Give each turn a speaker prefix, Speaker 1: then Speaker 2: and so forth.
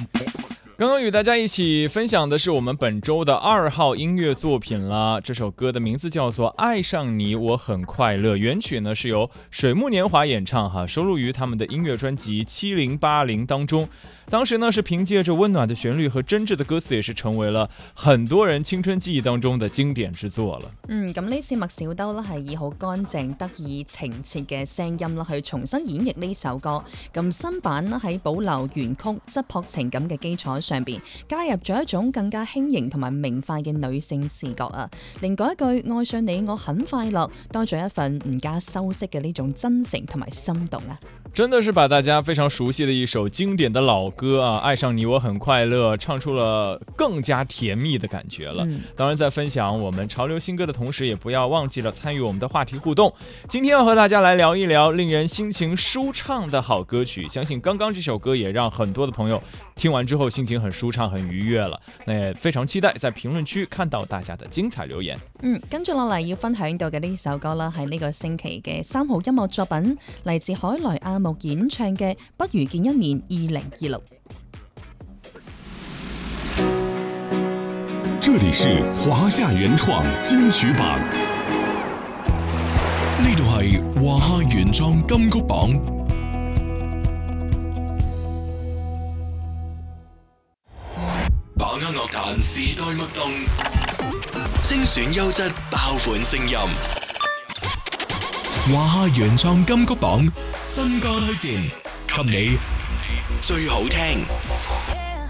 Speaker 1: 刚刚与大家一起分享的是我们本周的2号音乐作品了。这首歌的名字叫做《爱上你我很快乐》，原曲呢是由水木年华演唱收录于他们的音乐专辑7080当中。当时呢是凭借着温暖的旋律和真挚的歌词，也是成为了很多人青春記憶當中的經典之作了。
Speaker 2: 咁呢次麥小兜咧係以好乾淨得意情切嘅聲音啦，去重新演繹呢首歌。咁新版咧喺保留原曲質樸情感嘅基礎上邊，加入咗一種更加輕盈同埋明快嘅女性視覺啊，令嗰一句愛上你我很快樂多咗一份唔加修飾嘅呢種真誠同埋心動啊！
Speaker 1: 真的是把大家非常熟悉的一首经典的老歌啊，爱上你我很快乐，唱出了更加甜蜜的感觉了。当然在分享我们潮流新歌的同时，也不要忘记了参与我们的话题互动。今天要和大家来聊一聊令人心情舒畅的好歌曲，相信刚刚这首歌也让很多的朋友听完之后心情很舒畅很愉悦了。那也非常期待在评论区看到大家的精彩留言。
Speaker 2: 跟住落嚟要分享到嘅呢首歌啦，係呢個星期嘅3號音樂作品，嚟自海萊阿木演唱嘅《不如見一面2026》。
Speaker 3: 這裡是華夏原創金曲榜，呢度係華夏原創金曲榜。把握樂壇時代脈動，精選優質爆款聲音。華夏原創金曲榜新歌推薦，給你最好聽。